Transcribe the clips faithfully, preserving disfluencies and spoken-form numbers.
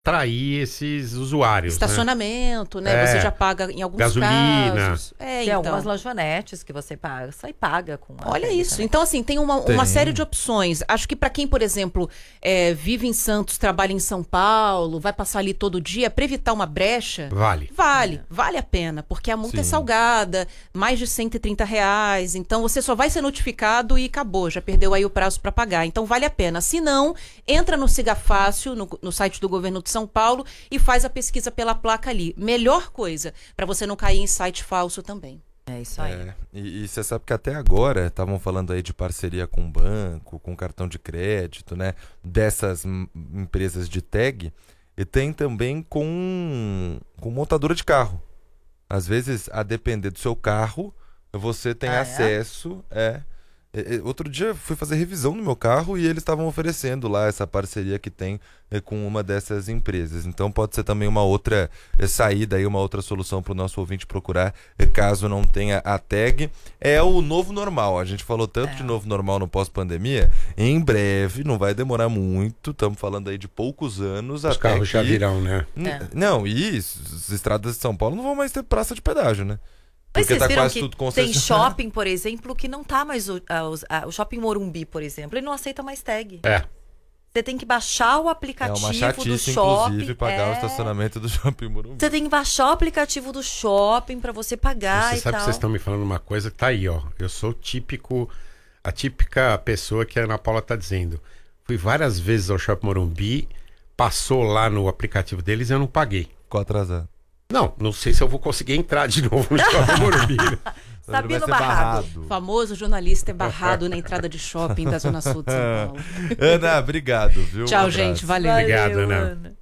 atrair esses usuários. Estacionamento, né? né? Você É. já paga em alguns Gasolina. casos. É, Tem então. algumas lanchonetes que você paga, sai paga com a Olha tag isso. também. Então, assim, tem uma, Tem. uma série de opções. Acho que para quem, por exemplo, é, vive em Santos, trabalha em São Paulo, vai passar ali todo dia, para evitar uma brecha, Vale. vale, vale a pena, porque a multa é Sim. salgada, mais de cento e trinta reais, então você só vai ser notificado e acabou, já perdeu aí o prazo para pagar. Então vale a pena. Se não, entra no Siga Fácil, no, no site do Governo de São Paulo e faz a pesquisa pela placa ali. Melhor coisa, para você não cair em site falso também. É isso aí. É, e, e você sabe que até agora estavam falando aí de parceria com banco, com cartão de crédito, né? Dessas m- empresas de tag. E tem também com, com montadora de carro. Às vezes, a depender do seu carro, você tem Ah, é? acesso. É. É, é, Outro dia fui fazer revisão no meu carro e eles estavam oferecendo lá essa parceria que tem é, com uma dessas empresas. Então pode ser também uma outra é, saída aí, uma outra solução para o nosso ouvinte procurar, é, caso não tenha a tag. É o novo normal. A gente falou tanto É. de novo normal no pós-pandemia. Em breve, não vai demorar muito. Estamos falando aí de poucos anos. Os até carros já que- virão, né? N- É. Não, e as estradas de São Paulo não vão mais ter praça de pedágio, né? Mas Porque vocês tá viram quase que tudo tem concessionado. shopping, por exemplo, que não tá mais o, a- os- a- o Shopping Morumbi, por exemplo, ele não aceita mais tag. É. Você tem que baixar o É aplicativo uma do chatice, shopping. inclusive, pagar o é. estacionamento do Shopping Morumbi. Você tem que baixar o aplicativo do shopping pra você pagar Você e sabe que tal. vocês estão me falando uma coisa que tá aí, ó. Eu sou o típico, a típica pessoa que a Ana Paula tá dizendo. Fui várias vezes ao Shopping Morumbi, passou lá no aplicativo deles e eu não paguei. Ficou atrasado. Não, não sei se eu vou conseguir entrar de novo no Shopping Morumbi. Sabino Vai ser Barrado. O famoso jornalista é barrado na entrada de shopping da Zona Sul de São Paulo. Ana, obrigado, viu? Tchau, Um abraço. gente. Valeu. Obrigado, Valeu, Ana.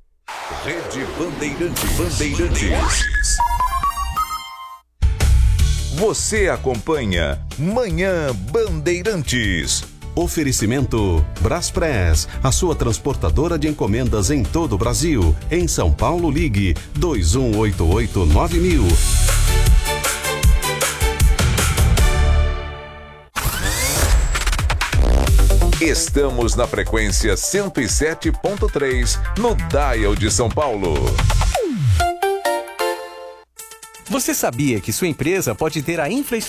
Rede Bandeirantes. Bandeirantes. Você acompanha Manhã Bandeirantes. Oferecimento Braspress, a sua transportadora de encomendas em todo o Brasil. Em São Paulo, ligue dois um oito oito nove mil. Estamos na frequência cento e sete ponto três no Dial de São Paulo. Você sabia que sua empresa pode ter a infraestrutura